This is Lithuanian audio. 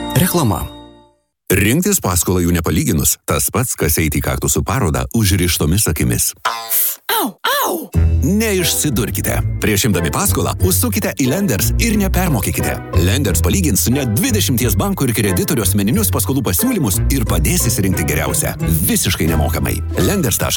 Reklama. Rinktis paskolą jų nepalyginus, tas pats, kas eiti į kaktusų parodą užrištomis akimis. Au, au! Neišsidurkite. Prieš imdami paskolą užsukite į Lenders ir nepermokykite. Lenders palygins net 20 bankų ir kreditorių asmeninius paskolų pasiūlymus ir padės įsirinkti geriausią. Visiškai nemokamai. Lenders.lt